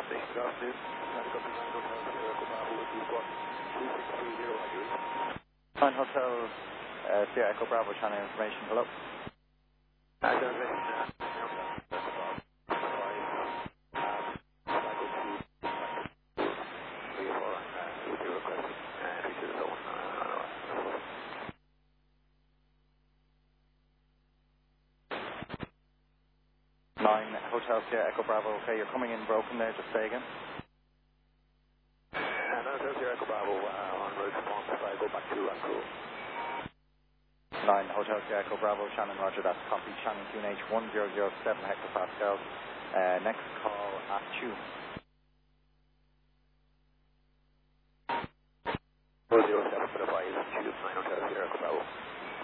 Station, good afternoon. Copy 9 Hotel Sierra Echo Bravo with you, 2630 at your 9 Hotel Sierra Echo Bravo, channel information, hello. Hotel Sierra Echo Bravo, okay, you're coming in broken there, just say again. Hotel Sierra Echo Bravo, on route from Monmouth, I go back to Rancool. 9 Hotel Sierra Echo Bravo, Shannon Roger, that's copy, Shannon QNH 1007 hectopascals. Next call at Tune. 407 for the 5, Tune 9 Hotel Sierra Echo Bravo.